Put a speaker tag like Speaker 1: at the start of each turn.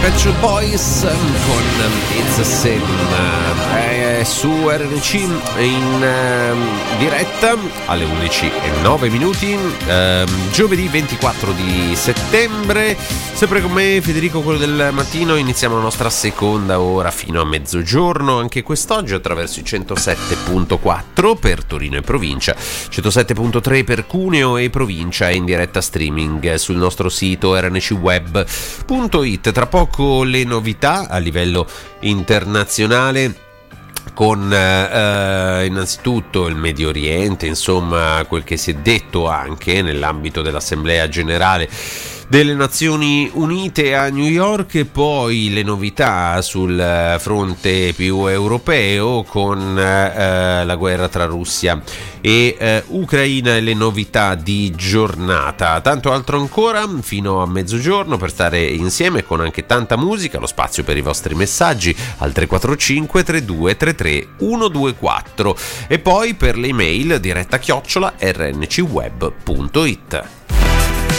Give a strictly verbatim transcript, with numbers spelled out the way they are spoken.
Speaker 1: Pet Shop Boys con It's a Sin, eh, su R N C in eh, diretta alle undici e nove minuti, eh, giovedì ventiquattro di settembre. Sempre con me Federico, quello del mattino. Iniziamo la nostra seconda ora fino a mezzogiorno, anche quest'oggi attraverso i centosette virgola quattro per Torino e provincia, centosette virgola tre per Cuneo e provincia, e in diretta streaming sul nostro sito r n c web punto i t. Tra poco le novità a livello internazionale, con eh, innanzitutto il Medio Oriente, insomma quel che si è detto anche nell'ambito dell'Assemblea Generale delle Nazioni Unite a New York, e poi le novità sul fronte più europeo con eh, la guerra tra Russia e eh, Ucraina e le novità di giornata. Tanto altro ancora fino a mezzogiorno per stare insieme, con anche tanta musica, lo spazio per i vostri messaggi al tre quattro cinque tre due tre tre uno due quattro, e poi per le email diretta chiocciola r n c web punto i t.